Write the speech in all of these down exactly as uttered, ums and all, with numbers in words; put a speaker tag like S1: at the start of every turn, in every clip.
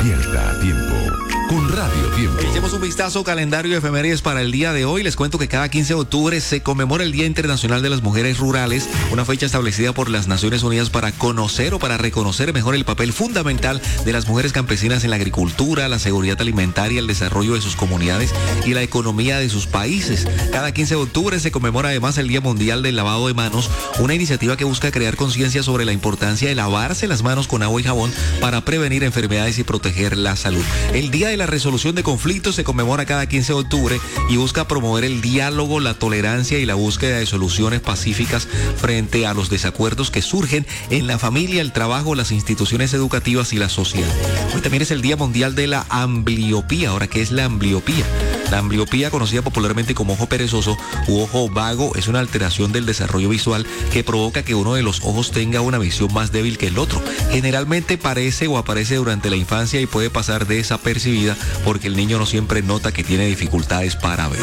S1: Despierta a tiempo con Radio Tiempo.
S2: Echemos un vistazo calendario de efemérides para el día de hoy. Les cuento que cada quince de octubre se conmemora el Día Internacional de las Mujeres Rurales, una fecha establecida por las Naciones Unidas para conocer o para reconocer mejor el papel fundamental de las mujeres campesinas en la agricultura, la seguridad alimentaria, el desarrollo de sus comunidades y la economía de sus países. Cada quince de octubre se conmemora además el Día Mundial del Lavado de Manos, una iniciativa que busca crear conciencia sobre la importancia de lavarse las manos con agua y jabón para prevenir enfermedades y proteger la salud. El Día de la Resolución de Conflictos se conmemora cada quince de octubre y busca promover el diálogo, la tolerancia y la búsqueda de soluciones pacíficas frente a los desacuerdos que surgen en la familia, el trabajo, las instituciones educativas y la sociedad. Hoy también es el Día Mundial de la Ambliopía. Ahora, ¿qué es la ambliopía? La ambliopía, conocida popularmente como ojo perezoso u ojo vago, es una alteración del desarrollo visual que provoca que uno de los ojos tenga una visión más débil que el otro. Generalmente parece o aparece durante la infancia y puede pasar desapercibida porque el niño no siempre nota que tiene dificultades para ver.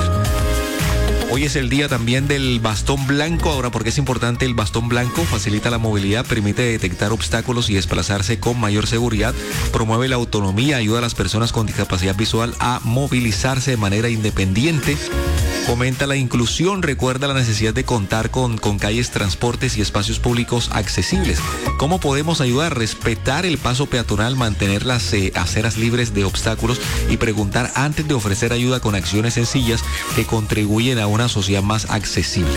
S2: Hoy es el día también del bastón blanco. Ahora, ¿por qué es importante el bastón blanco? Facilita la movilidad, permite detectar obstáculos y desplazarse con mayor seguridad, promueve la autonomía, ayuda a las personas con discapacidad visual a movilizarse de manera independiente, fomenta la inclusión, recuerda la necesidad de contar con, con calles, transportes y espacios públicos accesibles. ¿Cómo podemos ayudar? Respetar el paso peatonal, mantener las eh, aceras libres de obstáculos y preguntar antes de ofrecer ayuda con acciones sencillas que contribuyen a una sociedad más accesible.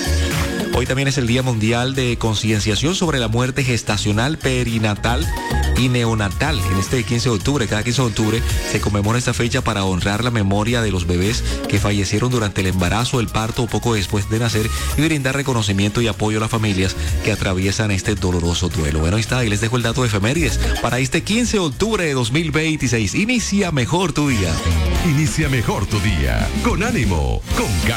S2: Hoy también es el Día Mundial de Concienciación sobre la Muerte Gestacional, Perinatal y Neonatal. En este quince de octubre, cada quince de octubre, se conmemora esta fecha para honrar la memoria de los bebés que fallecieron durante el embarazo, el parto o poco después de nacer y brindar reconocimiento y apoyo a las familias que atraviesan este doloroso duelo. Bueno, ahí está, ahí les dejo el dato de efemérides para este quince de octubre de dos mil veintiséis. Inicia mejor tu día.
S1: Inicia mejor tu día con ánimo, con